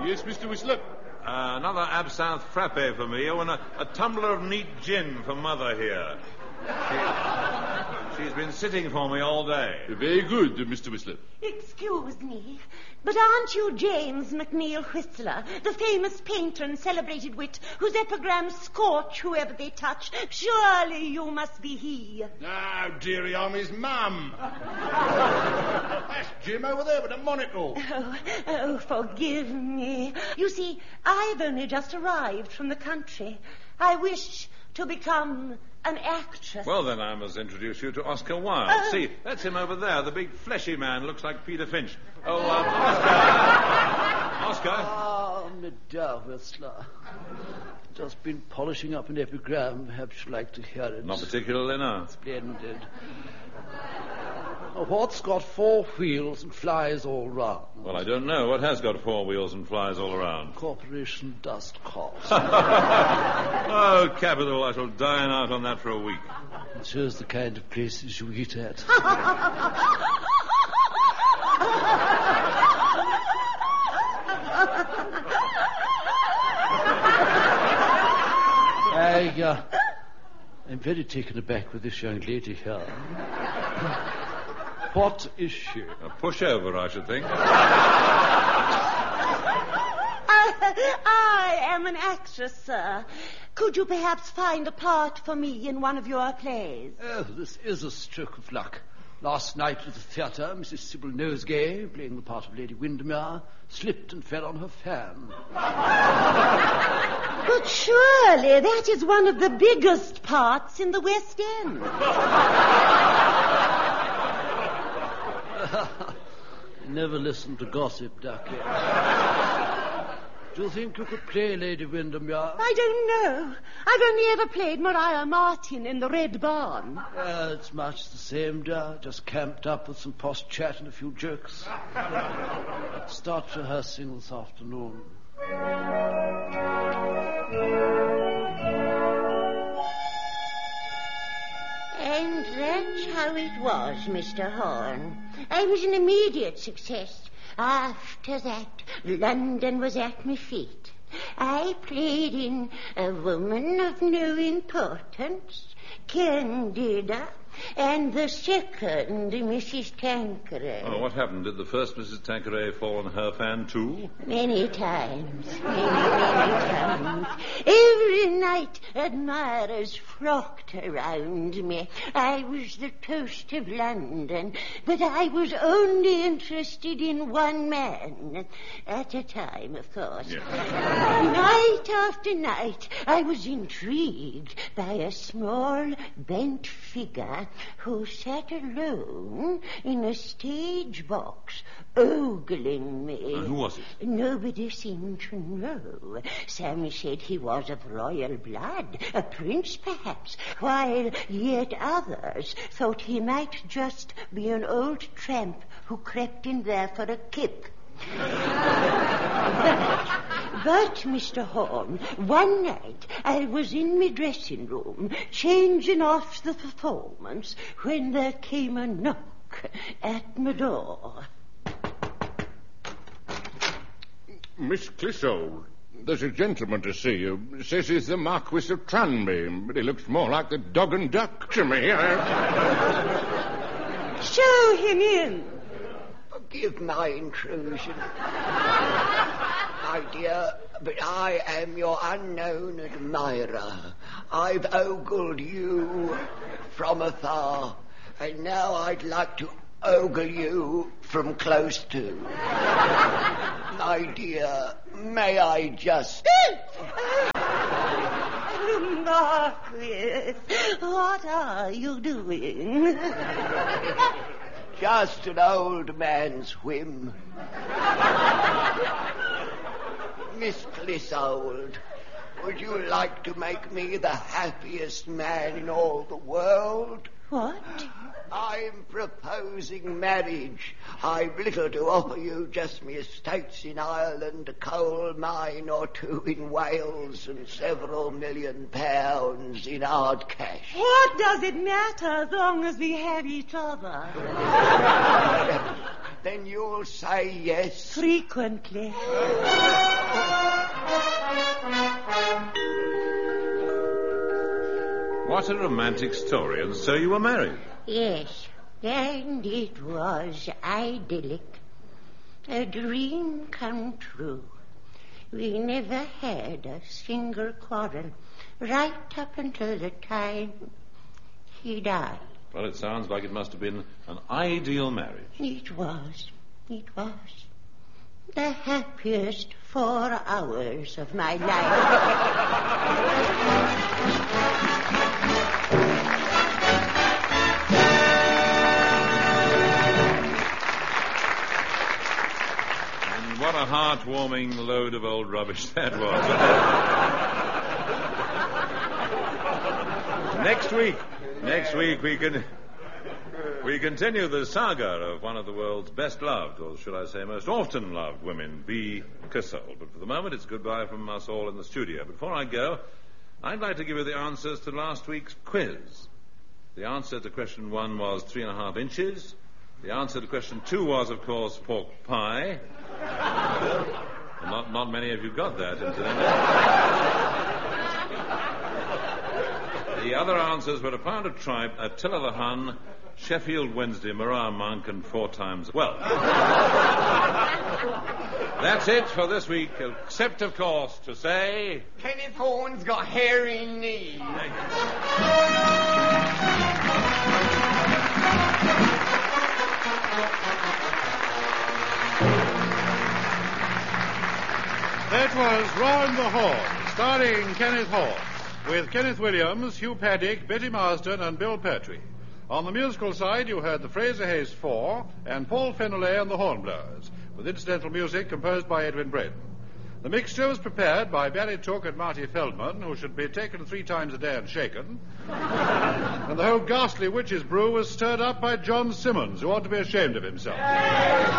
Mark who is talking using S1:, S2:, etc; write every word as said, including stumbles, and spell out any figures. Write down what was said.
S1: Yes, Mister Whistler?
S2: Uh, another absinthe frappe for me, oh, and a, a tumbler of neat gin for Mother here. She, she's been sitting for me all day.
S1: Very good, Mister Whistler.
S3: Excuse me, but aren't you James McNeill Whistler, the famous painter and celebrated wit whose epigrams scorch whoever they touch? Surely you must be he.
S1: Oh, dearie, I'm his mum. That's Jim over there with a monocle.
S3: Oh, oh, forgive me. You see, I've only just arrived from the country. I wish to become an actress.
S2: Well, then I must introduce you to Oscar Wilde.
S3: Uh,
S2: See, that's him over there, the big fleshy man, looks like Peter Finch. Oh, um, Oscar. Oscar.
S4: Ah, Madame Whistler. Just been polishing up an epigram. Perhaps you'd like to hear it.
S2: Not particularly, no.
S4: Splendid. What's got four wheels and flies all round?
S2: Well, I don't know. What has got four wheels and flies all around?
S4: Corporation dust cost.
S2: Oh, capital. I shall dine out on that for a week.
S4: It shows the kind of places you eat at. I, uh, I'm very taken aback with this young lady here. What is she?
S2: A pushover, I should think.
S3: I am an actress, sir. Could you perhaps find a part for me in one of your plays?
S4: Oh, this is a stroke of luck. Last night at the theatre, Missus Sybil Nosegay, playing the part of Lady Windermere, slipped and fell on her fan.
S3: But surely that is one of the biggest parts in the West End.
S4: Never listen to gossip, Ducky. Do you think you could play Lady Windermere?
S3: I don't know. I've only ever played Maria Martin in the Red Barn.
S4: Uh, it's much the same, dear. Just camped up with some posh chat and a few jokes. Start rehearsing this afternoon.
S5: And that's how it was, Mister Horn. I was an immediate success. After that, London was at my feet. I played in A Woman of No Importance, Candida, and the second, Missus Tanqueray.
S2: Oh, what happened? Did the first Missus Tanqueray fall on her fan, too?
S5: Many times, many, many times. Every night, admirers flocked around me. I was the toast of London, but I was only interested in one man. At a time, of course.
S2: Yes.
S5: Night after night, I was intrigued by a small, bent figure who sat alone in a stage box, ogling me.
S2: Uh, who was it?
S5: Nobody seemed to know. Some said he was of royal blood, a prince perhaps, while yet others thought he might just be an old tramp who crept in there for a kip. but, but, Mister Horn, one night I was in my dressing room changing off the performance when there came a knock at my door.
S1: Miss Clissold, there's a gentleman to see you. Says he's the Marquis of Tranby, but he looks more like the dog and duck to me.
S3: Show him in.
S6: Forgive my intrusion, my dear, but I am your unknown admirer. I've ogled you from afar, and now I'd like to ogle you from close to. My dear, may I just...
S3: Marquis, what are you doing?
S6: Just an old man's whim. Miss Clissold, would you like to make me the happiest man in all the world?
S3: What?
S6: I'm proposing marriage. I've little to offer you, just me estates in Ireland, a coal mine or two in Wales, and several million pounds in hard cash.
S3: What does it matter as long as we have each other?
S6: then you'll say yes.
S3: Frequently.
S2: What a romantic story. And so you were married?
S5: Yes, and it was idyllic. A dream come true. We never had a single quarrel, right up until the time he died.
S2: Well, it sounds like it must have been an ideal marriage.
S5: It was. It was. The happiest four hours of my
S2: And what a heartwarming load of old rubbish that was. Next week, next week we can... We continue the saga of one of the world's best loved, or should I say most often loved women, Bea Clissold. But for the moment, it's goodbye from us all in the studio. Before I go, I'd like to give you the answers to last week's quiz. The answer to question one was three and a half inches. The answer to question two was, of course, pork pie. not, not many of you got that, incidentally. The other answers were a pound of tripe, Attila the Hun, Sheffield Wednesday, Marat Monk, and four times well. That's it for this week, except, of course, to say...
S6: Kenneth Horne's got hairy knees.
S7: That was Round the Horn, starring Kenneth Horne, with Kenneth Williams, Hugh Paddick, Betty Marsden, and Bill Pertwee. On the musical side, you heard the Fraser Hayes Four and Paul Feneley and the Hornblowers, with incidental music composed by Edwin Braden. The mixture was prepared by Barry Took and Marty Feldman, who should be taken three times a day and shaken. And the whole ghastly witch's brew was stirred up by John Simmons, who ought to be ashamed of himself.